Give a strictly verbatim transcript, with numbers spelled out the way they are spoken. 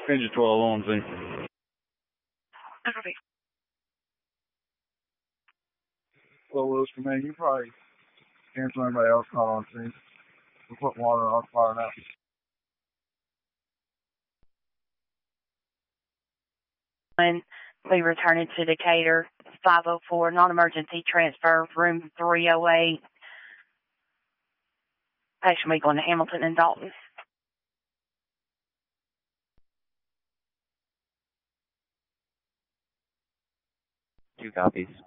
Engine twelve on Z. Copy. Well, Willis, man, you probably cancel anybody else call on scene. We're putting water on fire now. When we return to Decatur, five oh four, non-emergency transfer, room three oh eight. Patient we going to Hamilton and Dalton. Two copies.